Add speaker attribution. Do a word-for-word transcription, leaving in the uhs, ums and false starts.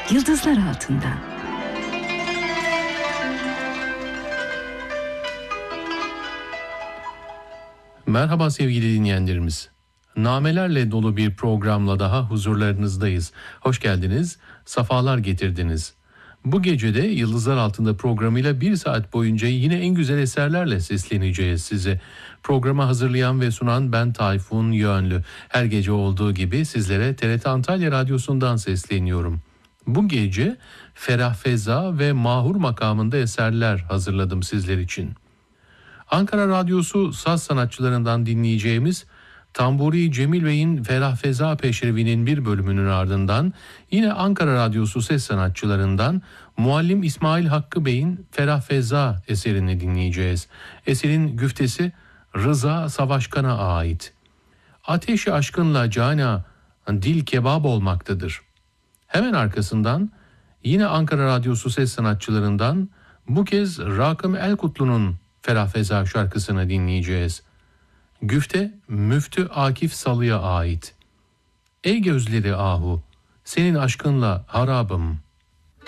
Speaker 1: Yıldızlar Altında.
Speaker 2: Merhaba sevgili dinleyenlerimiz. Namelerle dolu bir programla daha huzurlarınızdayız. Hoş geldiniz, safalar getirdiniz. Bu gece de Yıldızlar Altında programıyla bir saat boyunca yine en güzel eserlerle sesleneceğiz size. Programı hazırlayan ve sunan ben Tayfun Yönlü. Her gece olduğu gibi sizlere T R T Antalya Radyosu'ndan sesleniyorum. Bu gece Ferah Feza ve Mahur makamında eserler hazırladım sizler için. Ankara Radyosu saz sanatçılarından dinleyeceğimiz Tamburi Cemil Bey'in Ferah Feza Peşrevi'nin bir bölümünün ardından yine Ankara Radyosu ses sanatçılarından Muallim İsmail Hakkı Bey'in Ferah Feza eserini dinleyeceğiz. Eserin güftesi Rıza Savaşkan'a ait. Ateşi aşkınla cana dil kebap olmaktadır. Hemen arkasından yine Ankara Radyosu ses sanatçılarından bu kez Rakım Elkutlu'nun Ferah Feza şarkısını dinleyeceğiz. Güfte Müftü Akif Salı'ya ait. Ey gözleri ahu, senin aşkınla harabım.